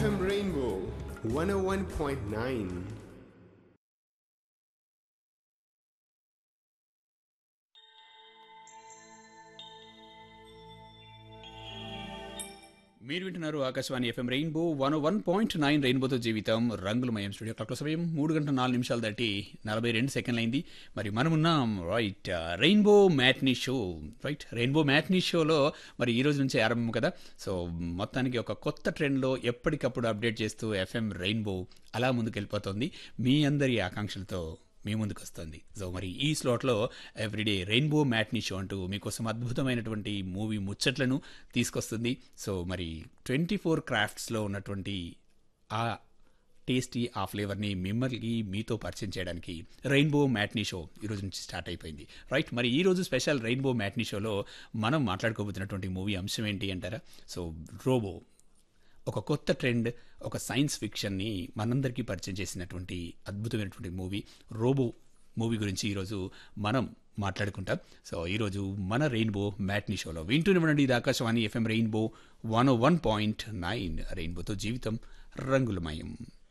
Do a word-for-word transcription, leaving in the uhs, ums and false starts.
F M Rainbow one oh one point nine. మీరు వింటున్నారు Akashvani FM rainbow one one point nine రెయిన్బోతో జీవితం రంగులమయం స్టూడియో క్లాక్ సమయం మూడు గంటల నాలుగు నిమిషాలు దాటి నలభై రెండు సెకండ్లు అయింది. మరి మనమున్నాం right rainbow matinee show right rainbow matinee షోలో మరి ఈ రోజు నుంచే ఆరంభం కదా. సో మొత్తానికి ఒక కొత్త ట్రెండ్లో ఎప్పటికప్పుడు అప్డేట్ చేస్తూ ఎఫ్ఎం రెయిన్బో అలా ముందుకు వెళ్ళిపోతుంది మీ అందరి ఆకాంక్షలతో మీ ముందుకు వస్తుంది. సో మరి ఈ స్లాట్లో ఎవ్రీడే రెయిన్బో మ్యాట్నీ షో అంటూ మీకోసం అద్భుతమైనటువంటి మూవీ ముచ్చట్లను తీసుకొస్తుంది. సో మరి ట్వంటీ ఫోర్ క్రాఫ్ట్స్లో ఉన్నటువంటి ఆ టేస్టీ ఆ ఫ్లేవర్ని మిమ్మల్ని మీతో పరిచయం చేయడానికి రెయిన్బో మ్యాట్నీ షో ఈరోజు నుంచి స్టార్ట్ అయిపోయింది రైట్. మరి ఈరోజు స్పెషల్ రెయిన్బో మ్యాట్నీ షోలో మనం మాట్లాడుకోబోతున్నటువంటి మూవీ అంశం ఏంటి అంటారా? సో రోబో, ఒక కొత్త ట్రెండ్, ఒక సైన్స్ ఫిక్షన్ని మనందరికీ పరిచయం చేసినటువంటి అద్భుతమైనటువంటి మూవీ రోబో మూవీ గురించి ఈరోజు మనం మాట్లాడుకుంటాం. సో ఈరోజు మన రెయిన్బో మ్యాట్నీ షోలో వింటూనివ్వండి. ఇది Akashvani FM rainbow one one point nine రెయిన్బోతో జీవితం రంగులమయం.